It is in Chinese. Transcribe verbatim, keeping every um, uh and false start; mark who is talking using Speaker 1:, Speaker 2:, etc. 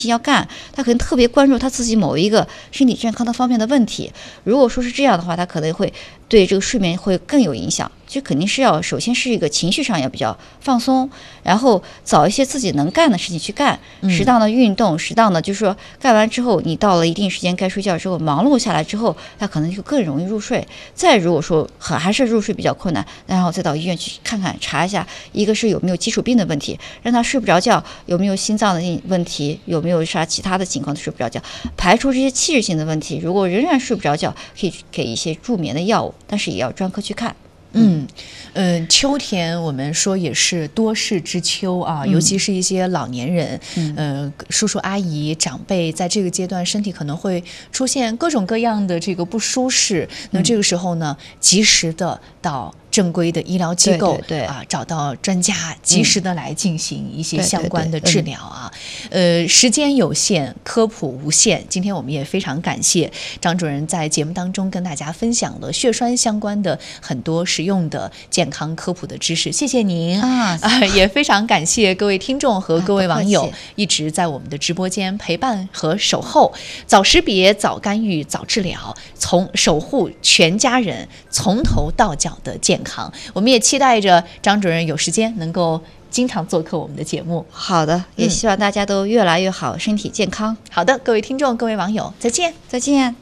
Speaker 1: 要干，他可能特别关注他自己某一个身体健康的方面的问题。如果说是这样的话，他可能会对这个睡眠会更有影响。就肯定是要首先是一个情绪上要比较放松，然后找一些自己能干的事情去干，适当的运动，适当的就是说干完之后，你到了一定时间该睡觉之后，忙碌下来之后，他可能就更容易入睡。再如果说很还是入睡比较困难，然后再到医院去看看查一下，一个是有没有基础病的问题，让他睡不着觉，有没有心脏的问题，有没有啥其他的情况睡不着觉，排除这些器质性的问题。如果仍然睡不着觉，可以给一些助眠的药物，但是也要专科去看。
Speaker 2: 嗯，呃，秋天我们说也是多事之秋啊，尤其是一些老年人，嗯、呃，叔叔阿姨长辈，在这个阶段身体可能会出现各种各样的这个不舒适，那这个时候呢，及时的到正规的医疗机构，
Speaker 1: 对对对
Speaker 2: 啊，找到专家，及时的来进行一些相关的治疗啊。对对对嗯、呃，时间有限，科普无限。今天我们也非常感谢张主任在节目当中跟大家分享了血栓相关的很多实用的健康科普的知识，谢谢您啊！啊也非常感谢各位听众和各位网友、啊、一直在我们的直播间陪伴和守候。早识别，早干预，早治疗，从守护全家人从头到脚的健康。康，我们也期待着张主任有时间能够经常做客我们的节目。
Speaker 1: 好的，也希望大家都越来越好，嗯、身体健康。
Speaker 2: 好的，各位听众，各位网友，再见，
Speaker 1: 再见。